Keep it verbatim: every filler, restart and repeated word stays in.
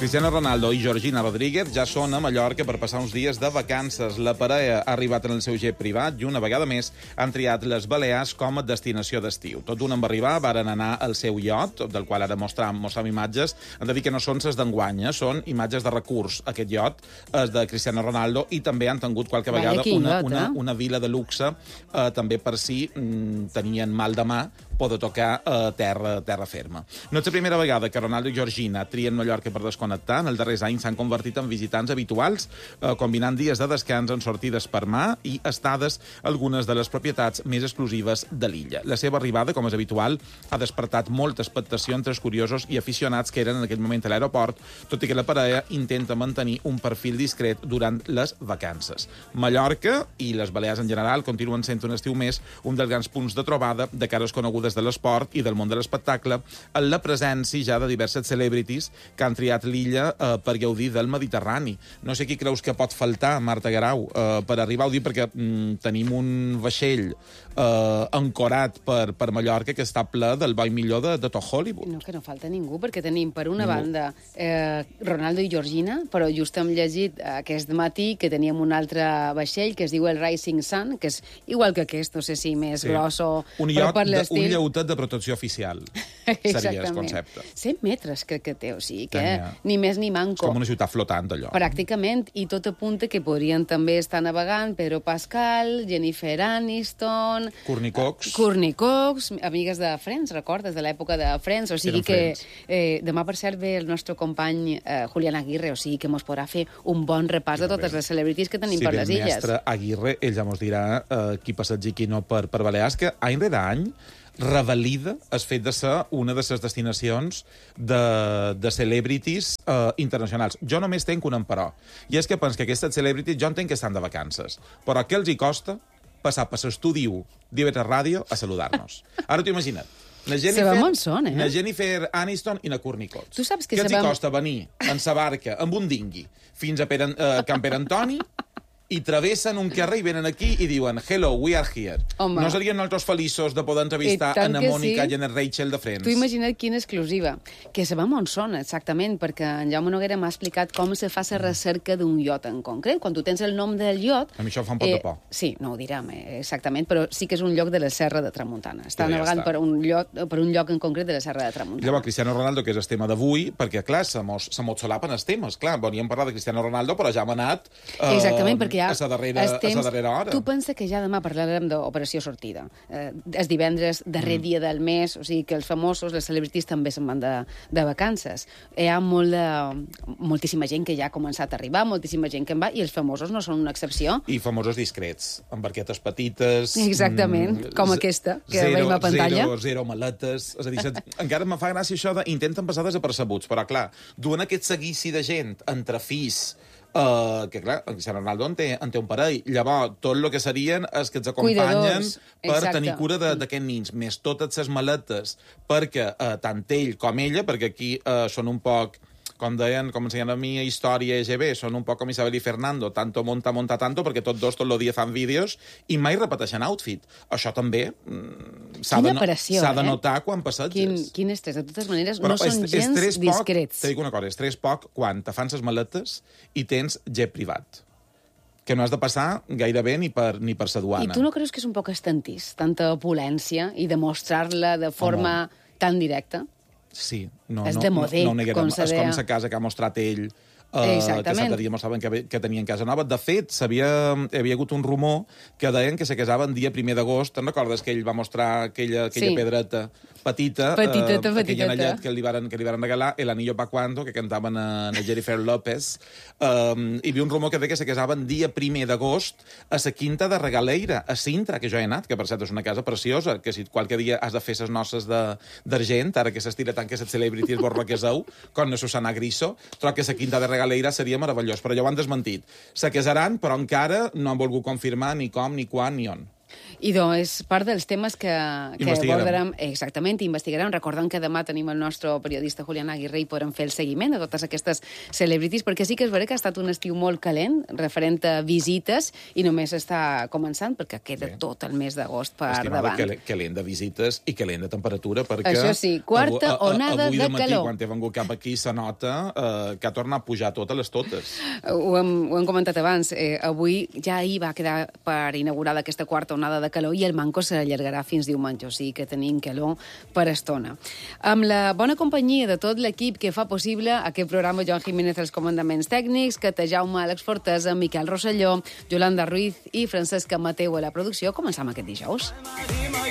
Cristiano Ronaldo i Georgina Rodríguez ja són a Mallorca per passar uns dies de vacances. La parella ha arribat en el seu jet privat i una vegada més han triat les Balears com a destinació d'estiu. Tot d'un en va arribar, varen anar al seu iot, del qual ara mostram, mostram imatges. Hem de dir que no són ses d'enguany, eh? Són imatges de recurs. Aquest iot és de Cristiano Ronaldo i també han tingut qualque vegada una, una, una vila de luxe, eh, també per si mm, tenien mal de mà poder tocar a eh, terra, terra ferma. No és la primera vegada que Ronaldo i Georgina trien Mallorca per desconnectar. En els darrers anys s'han convertit en visitants habituals, eh, combinant dies de descans en sortides per mà i estades a algunes de les propietats més exclusives de l'illa. La seva arribada, com és habitual, ha despertat molta expectació entre els curiosos i aficionats que eren en aquell moment a l'aeroport, tot i que la parella intenta mantenir un perfil discret durant les vacances. Mallorca i les Balears en general continuen sent un estiu més un dels grans punts de trobada de cares conegudes de l'esport i del món de l'espectacle, en la presència ja de diverses celebrities que han triat l'illa eh, per gaudir del Mediterrani. No sé qui creus que pot faltar, Marta Guerau, eh, per arribar a dir, perquè mm, tenim un vaixell eh, ancorat per, per Mallorca que està ple del bo i millor de, de tot Hollywood. No, que no falta ningú, perquè tenim, per una ningú. banda, eh, Ronaldo i Georgina, però just hem llegit aquest matí que teníem un altre vaixell que es diu el Rising Sun, que és igual que aquest, no sé si més sí. gros o... Un iot, per de, un lleutet de protecció oficial. Seria el concepte. cent metres crec que té, o sigui que Tenia. ni més ni manco. És com una ciutat flotant, allò. Pràcticament, i tot apunta que podrien també estar navegant Pedro Pascal, Jennifer Aniston... Courtney Cox. Uh, Courtney Cox, amigues de Friends, recordes, de l'època de Friends, o sigui que eh, demà, per cert, ve el nostre company eh, Julián Aguirre, o sigui que mos podrà fer un bon repàs sí, de totes les celebrities que tenim sí, per les illes. Si ve el mestre Aguirre, ell ja mos dirà eh, qui passeig i qui no per, per Balears, que any rere any revalida el fet de ser una de les destinacions de, de celebrities uh, internacionals. Jo només tenc un emperò, i és que penso que aquestes celebrities jo entenc que estan de vacances, però què els hi costa passar per l'estudi u d'I V tres Ràdio a saludar-nos? Ara t'ho imagina't. Na Jennifer, son, eh? na Jennifer Aniston i na Courtney Cox. Tu saps que Què els hi sabem... costa venir en sa barca amb un dingui fins a Pere, uh, Can Pere Antoni i travessen un carrer i venen aquí i diuen hello, we are here. Home. No serien nosaltres feliços de poder entrevistar a Mònica sí. i a Rachel de Friends? Tu imagina't quina exclusiva. Que sabem on són, exactament, perquè en Jaume Noguera m'ha explicat com se fa la recerca d'un iot en concret. Quan tu tens el nom del iot... A mi això em fa un pot eh, de por. Sí, no ho direm eh, exactament, però sí que és un lloc de la Serra de Tramuntana. Està ja navegant està. per, un lloc, per un lloc en concret de la Serra de Tramuntana. Llavors, Cristiano Ronaldo, que és el tema d'avui, perquè, clar, se mos, se mos solapen els temes. Clar, volíem parlar de Cristiano Ronaldo, però ja hem anat eh, exactament, perquè ja a la darrera... temps, a darrera hora. Tu pensa que ja demà parlarem d'Operació Sortida. Eh, és divendres, darrer mm. dia del mes, o sigui que els famosos, les celebrities també se'n van de, de vacances. Hi ha molt de, moltíssima gent que ja ha començat a arribar, moltíssima gent que en va, i els famosos no són una excepció. I famosos discrets, amb barquetes petites... Exactament, mm, com aquesta, que zero, veiem a pantalla. Zero, zero maletes... És a dir, encara me fa gràcia això de intenten passar desapercebuts, però clar, duen aquest seguici de gent entre fills, Uh, que clar, en Cristiano Ronaldo en té, en té un parell. Llavors, tot el que serien és que ens acompanyen Cuidadors. per Exacte. tenir cura d'aquests nins, més totes les maletes, perquè uh, tant ell com ella, perquè aquí uh, són un poc... com deien, com ensenyen a mi a Història E G B, són un poc com Isabel i Fernando, tanto monta, monta tanto, perquè tots dos tot el dia fan vídeos i mai repeteixen outfit. Això també mm, s'ha de, no, pressió, de eh? notar quan passeges. Quin, quin estrès. De totes maneres, però no són és, gens és discrets. Poc, te dic una cosa, és tres poc quan te fan ses maletes i tens jet privat, que no has de passar gairebé ni per, ni per sa duana. I tu no creus que és un poc estantís, tanta opulència, i demostrar-la de forma Home. tan directa? Sí, no, és no, de modé, no, no ho neguem. com És com la casa que ha mostrat ell, uh, que l'altre dia mostraven que, que tenien casa nova. De fet, havia, havia hagut un rumor que deien que se casaven dia primer d'agost. Te'n recordes que ell va mostrar aquella, aquella sí. pedreta petita, petiteta, uh, aquell anellet petiteta. que li varen, que li varen regalar, El anillo pa' cuando, que cantaven a, a Jennifer López. Um, hi havia un rumor que deia que se casaven dia primer d'agost a la Quinta de Regaleira, a Sintra, que jo he anat, que per cert és una casa preciosa, que si qualque dia has de fer ses noces d'argent, ara que s'estira tant que les celebrities vos requeseu, com la Susana Griso, trobo que la Quinta de Regaleira seria meravellós, però ja ho han desmentit. Se casaran, però encara no han volgut confirmar ni com, ni quan, ni on. I doncs és part dels temes que, que abordarem. Exactament, investigarem. Recordem que demà tenim el nostre periodista Julián Aguirre i podrem fer el seguiment de totes aquestes celebrities, perquè sí que és veritat que ha estat un estiu molt calent, referent a visites, i només està començant, perquè queda sí. tot el mes d'agost per Estimada, davant. Calent de visites i calent de temperatura, perquè... Això sí, quarta onada de, de matí, calor. Quan he vengut cap aquí, se nota eh, que ha tornat a pujar totes les totes. Ho hem, ho hem comentat abans. Eh, avui ja ahir va quedar per inaugurar aquesta quarta onada de calor i el manco s'allargarà fins diumenge, o sigui que tenim calor per estona. Amb la bona companyia de tot l'equip que fa possible aquest programa, Joan Jiménez als comandaments tècnics, Cata Jaume, Àlex Fortesa, Miquel Rosselló, Yolanda Ruiz i Francesca Mateu a la producció, començam aquest dijous.